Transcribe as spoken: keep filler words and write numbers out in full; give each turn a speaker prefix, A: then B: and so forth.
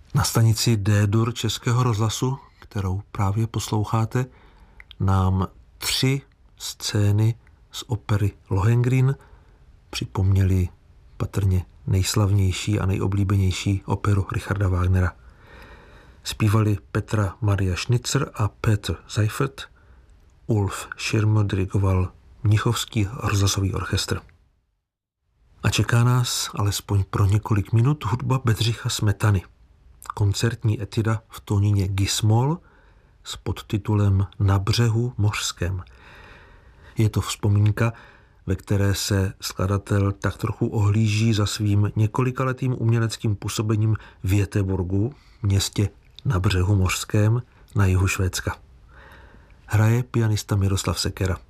A: Na stanici D-dur Českého rozhlasu, kterou právě posloucháte, nám tři scény z opery Lohengrin připomněli patrně nejslavnější a nejoblíbenější operu Richarda Wagnera. Zpívali Petra Maria Schnitzer a Petr Seifert, Ulf Schirmer dirigoval Mnichovský rozhlasový orchestr. A čeká nás alespoň pro několik minut hudba Bedřicha Smetany. Koncertní etuda v tónině Gismol s podtitulem Na břehu mořském. Je to vzpomínka, ve které se skladatel tak trochu ohlíží za svým několikaletým uměleckým působením v Göteborgu, městě na břehu mořském na jihu Švédska. Hraje pianista Miroslav Sekera.